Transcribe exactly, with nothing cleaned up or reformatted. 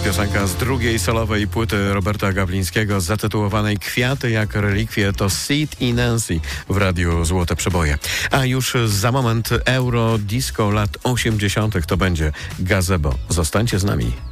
piosenka z drugiej solowej płyty Roberta Gawlińskiego zatytułowanej Kwiaty jak relikwie to Sid i Nancy w radiu Złote Przeboje. A już za moment Euro Disco lat osiemdziesiątych to będzie Gazebo. Zostańcie z nami.